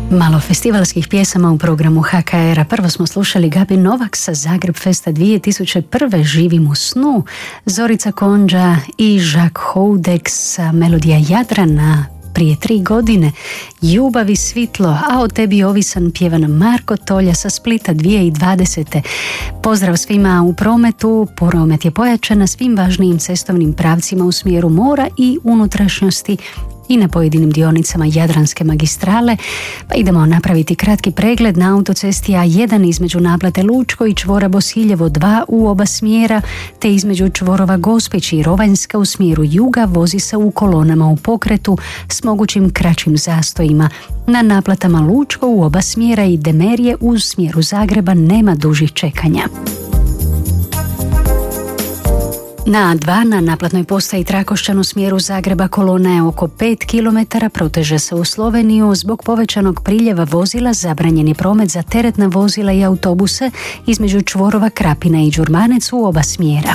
Malo festivalskih pjesama u programu HKR-a. Prvo smo slušali Gabi Novak sa Zagreb Festa 2001. Živim u snu, Zorica Konđa i Jacques Houdek sa melodija Jadrana prije 3 godine, Ljubav i svitlo, a o tebi ovisan pjevan Marko Tolja sa Splita 2020. Pozdrav svima u prometu. Promet je pojačan na svim važnijim cestovnim pravcima u smjeru mora i unutrašnjosti i na pojedinim dionicama Jadranske magistrale, pa idemo napraviti kratki pregled na autocesti A1 između naplate Lučko i čvora Bosiljevo 2 u oba smjera, te između čvorova Gospić i Rovanjska u smjeru juga vozi se u kolonama u pokretu s mogućim kraćim zastojima. Na naplatama Lučko u oba smjera i Demerije u smjeru Zagreba nema dužih čekanja. Na A2 na naplatnoj postaji Trakošćan u smjeru Zagreba kolona je oko 5 km, proteže se u Sloveniju. Zbog povećanog priljeva vozila zabranjen je promet za teretna vozila i autobuse između čvorova Krapina i Đurmanec u oba smjera.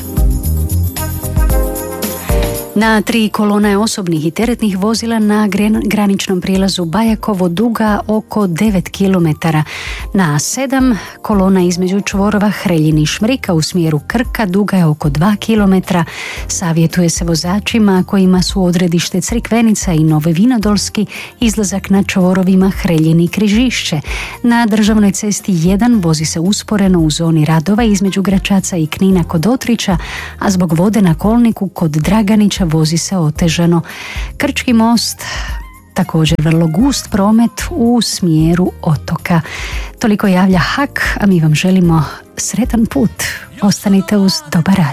Na 3 kolona je osobnih i teretnih vozila na graničnom prijelazu Bajakovo duga oko 9 km. Na A7 kolona između čvorova Hreljin i Šmrika u smjeru Krka duga je oko 2 km. Savjetuje se vozačima kojima su odredište Crikvenica i Novi Vinodolski izlazak na čvorovima Hreljin i Križišće. Na državnoj cesti 1 vozi se usporeno u zoni radova između Gračaca i Knina kod Otrića, a zbog vode na kolniku kod Draganića vozi se otežano. Krčki most, također vrlo gust promet u smjeru otoka. Toliko javlja HAK, a mi vam želimo sretan put. Ostanite uz dobar radio.